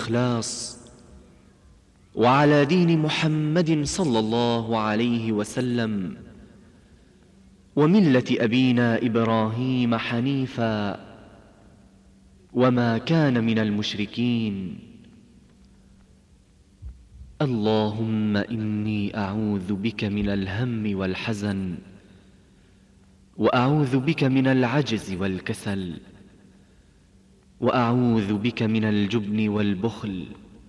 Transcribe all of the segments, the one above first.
والإخلاص، وعلى دين محمد صلى الله عليه وسلم وملة أبينا إبراهيم حنيفا، وما كان من المشركين. اللهم إني أعوذ بك من الهم والحزن، وأعوذ بك من العجز والكسل، وأعوذ بك من الجبن والبخل،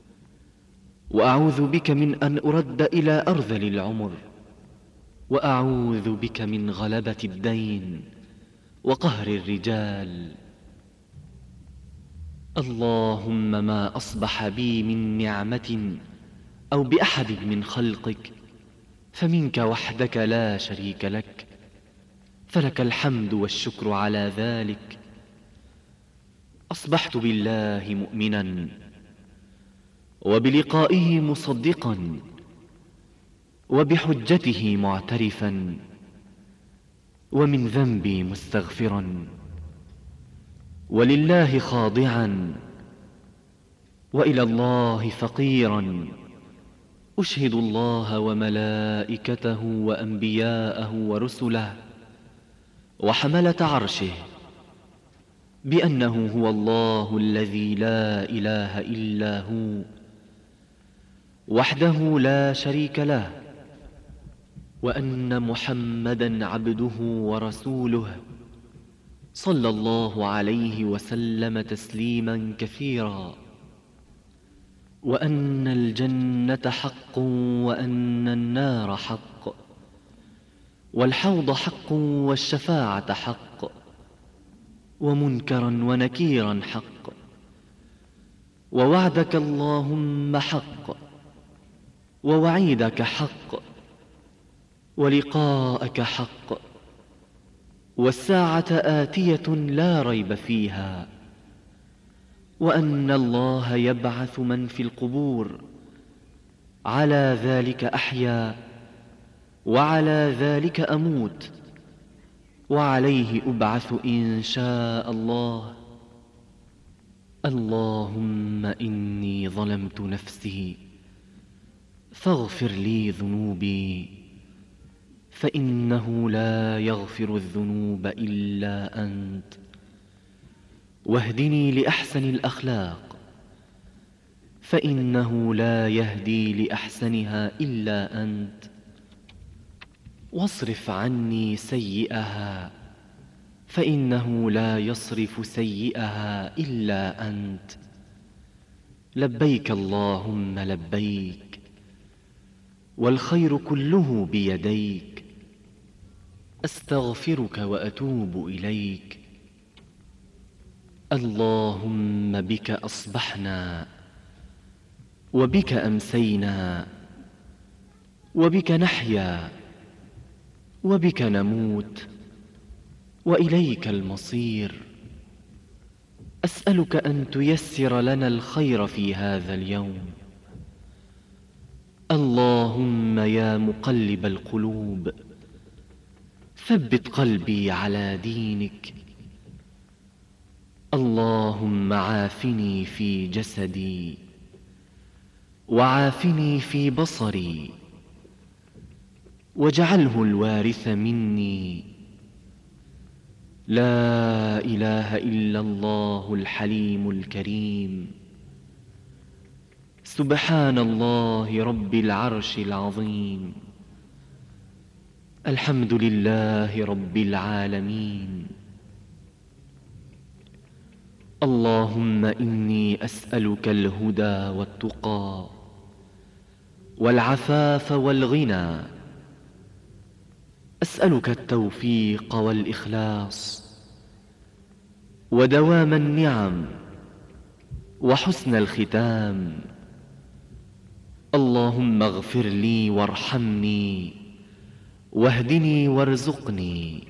وأعوذ بك من أن أرد إلى أرذل العمر، وأعوذ بك من غلبة الدين وقهر الرجال. اللهم ما أصبح بي من نعمة أو بأحد من خلقك فمنك وحدك لا شريك لك، فلك الحمد والشكر على ذلك. أصبحت بالله مؤمنا، وبلقائه مصدقا، وبحجته معترفا، ومن ذنبي مستغفرا، ولله خاضعا، وإلى الله فقيرا. أشهد الله وملائكته وأنبياءه ورسله وحملة عرشه بأنه هو الله الذي لا إله إلا هو وحده لا شريك له، وأن محمدًا عبده ورسوله صلى الله عليه وسلم تسليمًا كثيرا، وأن الجنة حق، وأن النار حق، والحوض حق، والشفاعة حق، ومنكرا ونكيرا حق، ووعدك اللهم حق، ووعيدك حق، ولقاءك حق، والساعة آتية لا ريب فيها، وأن الله يبعث من في القبور. على ذلك أحيا، وعلى ذلك أموت، وعليه أبعث إن شاء الله. اللهم إني ظلمت نفسي فاغفر لي ذنوبي، فإنه لا يغفر الذنوب إلا أنت، واهدني لأحسن الأخلاق، فإنه لا يهدي لأحسنها إلا أنت، واصرف عني سيئها، فإنه لا يصرف سيئها إلا أنت. لبيك اللهم لبيك، والخير كله بيديك، أستغفرك وأتوب إليك. اللهم بك أصبحنا، وبك أمسينا، وبك نحيا، وبك نموت، وإليك المصير. أسألك أن تيسر لنا الخير في هذا اليوم. اللهم يا مقلب القلوب ثبت قلبي على دينك. اللهم عافني في جسدي، وعافني في بصري، واجعله الوارث مني. لا إله إلا الله الحليم الكريم. سبحان الله رب العرش العظيم. الحمد لله رب العالمين. اللهم إني أسألك الهدى والتقى والعفاف والغنى. أسألك التوفيق والإخلاص ودوام النعم وحسن الختام. اللهم اغفر لي وارحمني، واهدني وارزقني،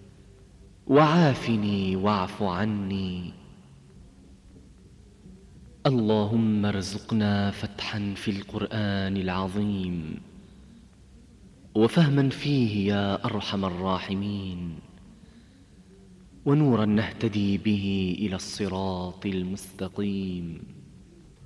وعافني واعف عني. اللهم ارزقنا فتحا في القرآن العظيم، وفهما فيه يا أرحم الراحمين، ونورا نهتدي به إلى الصراط المستقيم.